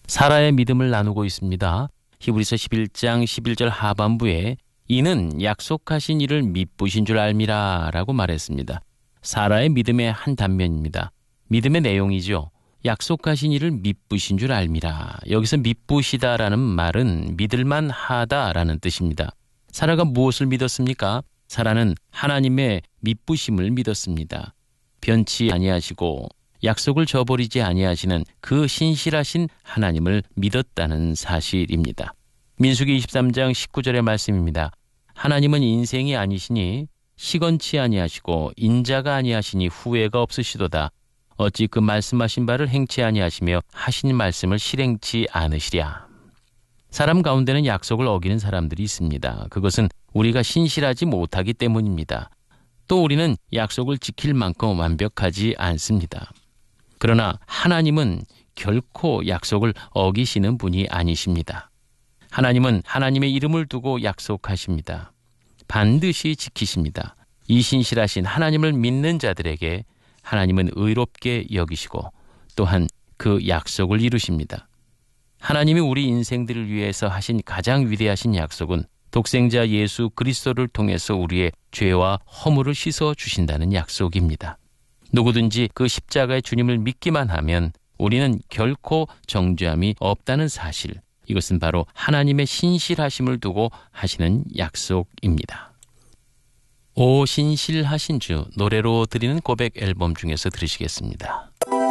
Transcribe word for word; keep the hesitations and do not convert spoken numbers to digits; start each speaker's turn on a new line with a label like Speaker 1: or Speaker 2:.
Speaker 1: 사라의 믿음을 나누고 있습니다. 히브리서 십일 장 십일 절 하반부에 이는 약속하신 이를 미쁘신 줄 알미라 라고 말했습니다. 사라의 믿음의 한 단면입니다. 믿음의 내용이죠. 약속하신 이를 미쁘신 줄 알미라. 여기서 미쁘시다라는 말은 믿을만 하다라는 뜻입니다. 사라가 무엇을 믿었습니까? 사라는 하나님의 미쁘심을 믿었습니다. 변치 아니하시고 약속을 저버리지 아니하시는 그 신실하신 하나님을 믿었다는 사실입니다. 민수기 이십삼 장 십구 절의 말씀입니다. 하나님은 인생이 아니시니 시건치 아니하시고 인자가 아니하시니 후회가 없으시도다. 어찌 그 말씀하신 바를 행치 아니하시며 하신 말씀을 실행치 않으시랴. 사람 가운데는 약속을 어기는 사람들이 있습니다. 그것은 우리가 신실하지 못하기 때문입니다. 또 우리는 약속을 지킬 만큼 완벽하지 않습니다. 그러나 하나님은 결코 약속을 어기시는 분이 아니십니다. 하나님은 하나님의 이름을 두고 약속하십니다. 반드시 지키십니다. 이 신실하신 하나님을 믿는 자들에게 하나님은 의롭게 여기시고 또한 그 약속을 이루십니다. 하나님이 우리 인생들을 위해서 하신 가장 위대하신 약속은 독생자 예수 그리스도를 통해서 우리의 죄와 허물을 씻어 주신다는 약속입니다. 누구든지 그 십자가의 주님을 믿기만 하면 우리는 결코 정죄함이 없다는 사실, 이것은 바로 하나님의 신실하심을 두고 하시는 약속입니다. 오 신실하신 주, 노래로 드리는 고백 앨범 중에서 들으시겠습니다.